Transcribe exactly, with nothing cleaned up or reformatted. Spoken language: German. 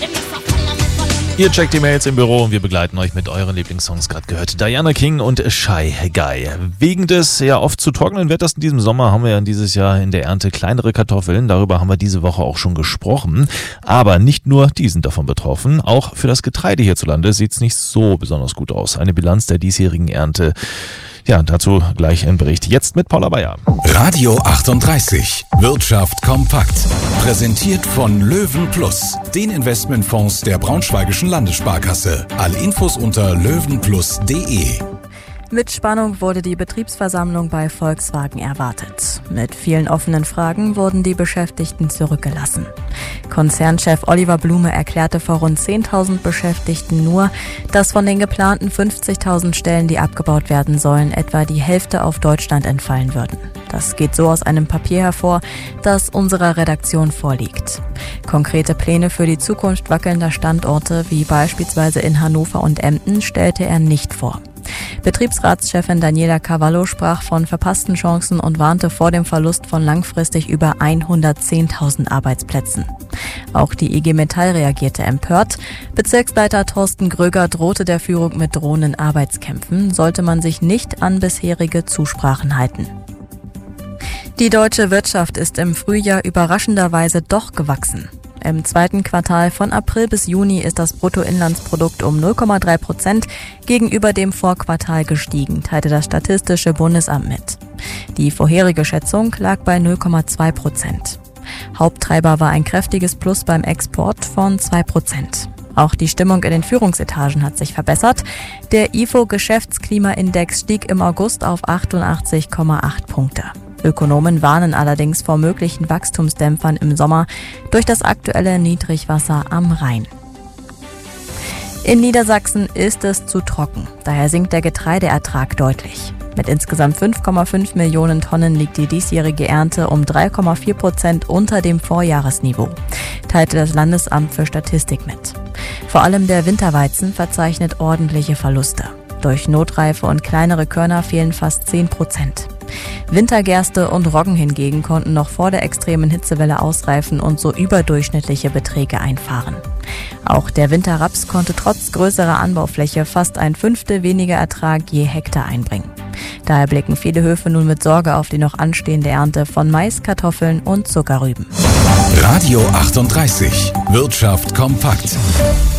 Ihr checkt die Mails im Büro und wir begleiten euch mit euren Lieblingssongs. Gerade gehört Diana King und Shy Guy. Wegen des ja oft zu trockenen Wetters in diesem Sommer haben wir ja dieses Jahr in der Ernte kleinere Kartoffeln. Darüber haben wir diese Woche auch schon gesprochen. Aber nicht nur die sind davon betroffen. Auch für das Getreide hierzulande sieht es nicht so besonders gut aus. Eine Bilanz der diesjährigen Ernte. Ja, dazu gleich ein Bericht. Jetzt mit Paula Bayer. Radio achtunddreißig. Wirtschaft kompakt. Präsentiert von Löwen Plus, den Investmentfonds der Braunschweigischen Landessparkasse. Alle Infos unter löwenplus punkt de. Mit Spannung wurde die Betriebsversammlung bei Volkswagen erwartet. Mit vielen offenen Fragen wurden die Beschäftigten zurückgelassen. Konzernchef Oliver Blume erklärte vor rund zehntausend Beschäftigten nur, dass von den geplanten fünfzigtausend Stellen, die abgebaut werden sollen, etwa die Hälfte auf Deutschland entfallen würden. Das geht so aus einem Papier hervor, das unserer Redaktion vorliegt. Konkrete Pläne für die Zukunft wackelnder Standorte, wie beispielsweise in Hannover und Emden, stellte er nicht vor. Betriebsratschefin Daniela Cavallo sprach von verpassten Chancen und warnte vor dem Verlust von langfristig über hundertzehntausend Arbeitsplätzen. Auch die I G Metall reagierte empört. Bezirksleiter Thorsten Gröger drohte der Führung mit drohenden Arbeitskämpfen, sollte man sich nicht an bisherige Zusprachen halten. Die deutsche Wirtschaft ist im Frühjahr überraschenderweise doch gewachsen. Im zweiten Quartal von April bis Juni ist das Bruttoinlandsprodukt um null Komma drei Prozent gegenüber dem Vorquartal gestiegen, teilte das Statistische Bundesamt mit. Die vorherige Schätzung lag bei null Komma zwei Prozent. Haupttreiber war ein kräftiges Plus beim Export von zwei Prozent. Auch die Stimmung in den Führungsetagen hat sich verbessert. Der I F O-Geschäftsklimaindex stieg im August auf achtundachtzig Komma acht Punkte. Ökonomen warnen allerdings vor möglichen Wachstumsdämpfern im Sommer durch das aktuelle Niedrigwasser am Rhein. In Niedersachsen ist es zu trocken, daher sinkt der Getreideertrag deutlich. Mit insgesamt fünf Komma fünf Millionen Tonnen liegt die diesjährige Ernte um drei Komma vier Prozent unter dem Vorjahresniveau, teilte das Landesamt für Statistik mit. Vor allem der Winterweizen verzeichnet ordentliche Verluste. Durch Notreife und kleinere Körner fehlen fast zehn Prozent. Wintergerste und Roggen hingegen konnten noch vor der extremen Hitzewelle ausreifen und so überdurchschnittliche Beträge einfahren. Auch der Winterraps konnte trotz größerer Anbaufläche fast ein Fünftel weniger Ertrag je Hektar einbringen. Daher blicken viele Höfe nun mit Sorge auf die noch anstehende Ernte von Mais, Kartoffeln und Zuckerrüben. Radio achtunddreißig. Wirtschaft kompakt.